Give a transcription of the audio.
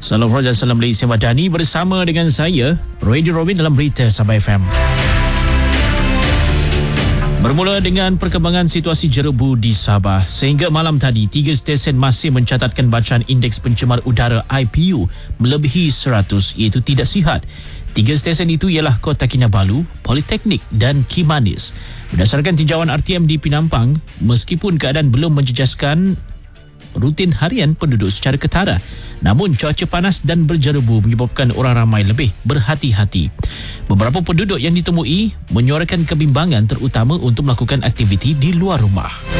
Salam Raja, salam Malaysia Madani bersama dengan saya, Radio Robin dalam Berita Sabah FM. Bermula dengan perkembangan situasi jerebu di Sabah. Sehingga malam tadi, 3 stesen masih mencatatkan bacaan indeks pencemar udara IPU melebihi 100, iaitu tidak sihat. 3 stesen itu ialah Kota Kinabalu, Politeknik dan Kimanis. Berdasarkan tinjauan RTM di Penampang, meskipun keadaan belum menjejaskan rutin harian penduduk secara ketara, namun cuaca panas dan berjerebu menyebabkan orang ramai lebih berhati-hati. Beberapa penduduk yang ditemui menyuarakan kebimbangan terutama untuk melakukan aktiviti di luar rumah.